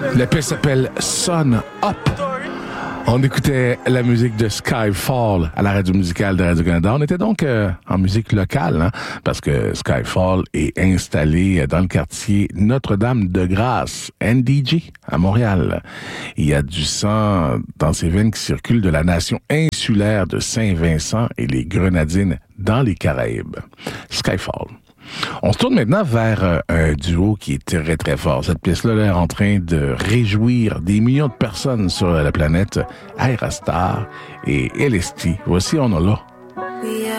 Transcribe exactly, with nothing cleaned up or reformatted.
La pièce s'appelle Sun Up. On écoutait la musique de Skyfall à la radio musicale de Radio-Canada. On était donc euh, en musique locale, hein, parce que Skyfall est installé dans le quartier Notre-Dame-de-Grâce, N D G, à Montréal. Il y a du sang dans ces veines qui circulent de la nation insulaire de Saint-Vincent et les Grenadines dans les Caraïbes. Skyfall. On se tourne maintenant vers euh, un duo qui est très, très fort. Cette pièce-là est en train de réjouir des millions de personnes sur la planète. Aerostar et L S T. Voici On a là.